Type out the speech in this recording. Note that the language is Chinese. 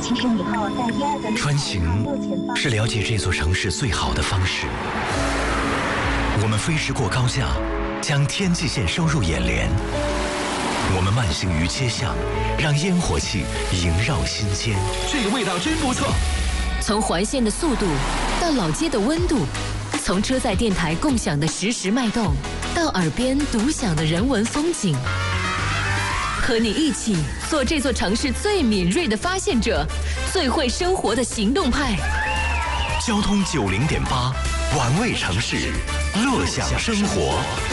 起身以后，在第二个穿行是了解这座城市最好的方式。我们飞驰过高架，将天际线收入眼帘。我们慢行于街巷，让烟火气萦绕心间。 这个味道真不错。 从环线的速度到老街的温度，从车载电台共享的实时脉动，到耳边独享的人文风景。和你一起做这座城市最敏锐的发现者，最会生活的行动派。 交通90.8，玩味城市，乐享生活。